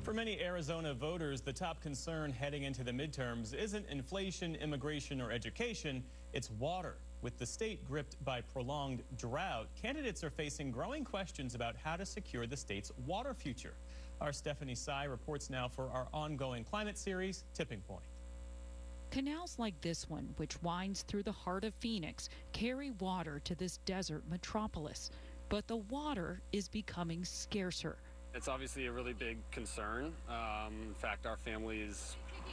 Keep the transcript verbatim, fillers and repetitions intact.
For many Arizona voters, the top concern heading into the midterms isn't inflation, immigration, or education, it's water. With the state gripped by prolonged drought, candidates are facing growing questions about how to secure the state's water future. Our Stephanie Sy reports now for our ongoing climate series, Tipping Point. Canals like this one, which winds through the heart of Phoenix, carry water to this desert metropolis. But the water is becoming scarcer. It's obviously a really big concern. Um, in fact, our family is